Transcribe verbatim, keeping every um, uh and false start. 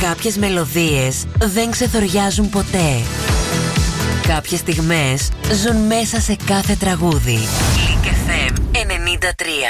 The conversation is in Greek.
Κάποιες μελωδίες δεν ξεθοριάζουν ποτέ. Κάποιες στιγμές ζουν μέσα σε κάθε τραγούδι. Λικ εφ εμ ενενήντα τρία.